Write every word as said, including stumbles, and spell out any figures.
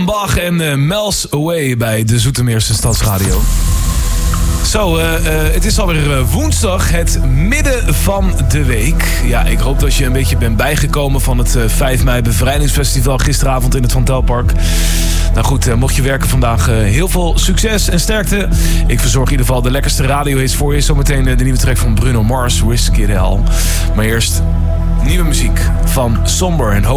Bach en uh, Mel's Away bij de Zoetermeerse Stadsradio. Zo, uh, uh, het is alweer uh, woensdag, het midden van de week. Ja, ik hoop dat je een beetje bent bijgekomen van het uh, vijf mei bevrijdingsfestival gisteravond in het Van Telpark. Nou goed, uh, mocht je werken vandaag, uh, heel veel succes en sterkte. Ik verzorg in ieder geval de lekkerste radiohits voor je. Zometeen uh, de nieuwe track van Bruno Mars, Risk It All. Maar eerst nieuwe muziek van Somber en Hope.